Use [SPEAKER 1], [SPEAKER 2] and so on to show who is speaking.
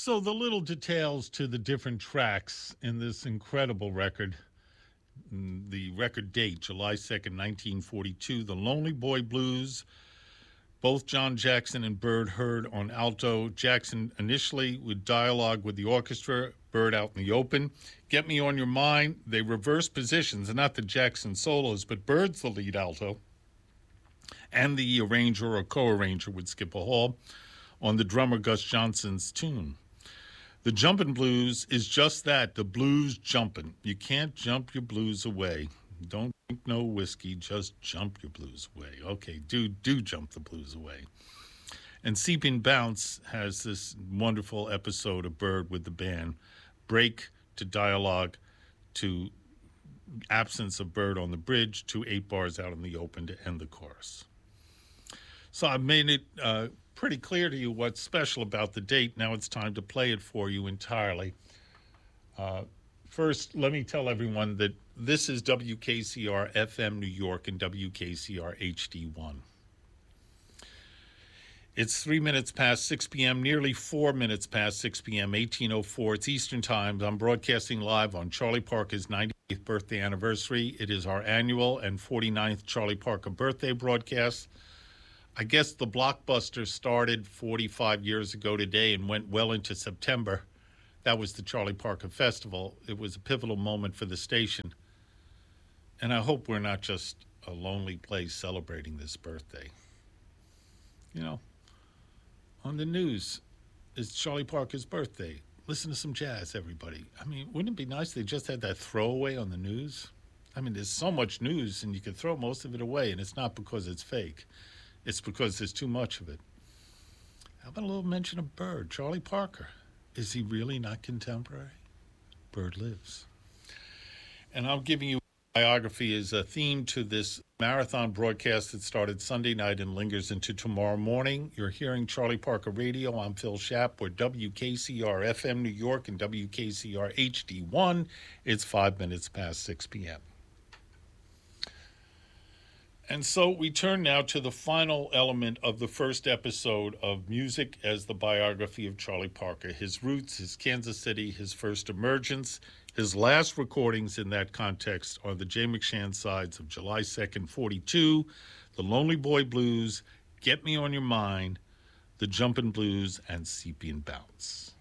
[SPEAKER 1] So the little details to the different tracks in this incredible record. The record date, July 2nd, 1942, The Lonely Boy Blues. Both John Jackson and Bird heard on alto. Jackson initially with dialogue with the orchestra, Bird out in the open. Get Me on Your Mind, they reverse positions, not the Jackson solos, but Bird's the lead alto. And the arranger or co-arranger with Skipper Hall on the drummer Gus Johnson's tune. The Jumpin' Blues is just that, the blues jumpin'. You can't jump your blues away. Don't drink no whiskey, just jump your blues away. Okay, do jump the blues away. And Seep and Bounce has this wonderful episode of Bird with the band. Break to dialogue to absence of Bird on the bridge to 8 bars out in the open to end the chorus. So I've made it pretty clear to you what's special about the date. Now it's time to play it for you entirely. First, let me tell everyone that this is WKCR FM New York and WKCR HD1. It's 3 minutes past 6 p.m., nearly 4 minutes past 6 p.m., 18:04. It's Eastern Time. I'm broadcasting live on Charlie Parker's 98th birthday anniversary. It is our annual and 49th Charlie Parker birthday broadcast. I guess the blockbuster started 45 years ago today and went well into September. That was the Charlie Parker Festival. It was a pivotal moment for the station. And I hope we're not just a lonely place celebrating this birthday. You know, on the news is Charlie Parker's birthday. Listen to some jazz, everybody. I mean, wouldn't it be nice if they just had that throwaway on the news? I mean, there's so much news and you can throw most of it away, and it's not because it's fake. It's because there's too much of it. How about a little mention of Bird? Charlie Parker. Is he really not contemporary? Bird lives. And I'm giving you a biography as a theme to this marathon broadcast that started Sunday night and lingers into tomorrow morning. You're hearing Charlie Parker Radio. I'm Phil Schapp. We're WKCR FM New York and WKCR HD1. It's 5 minutes past 6 p.m. And so we turn now to the final element of the first episode of Music as the Biography of Charlie Parker. His roots, his Kansas City, his first emergence. His last recordings in that context are the Jay McShann sides of July 2nd, 42, The Lonely Boy Blues, Get Me on Your Mind, The Jumpin' Blues, and Seep and Bounce.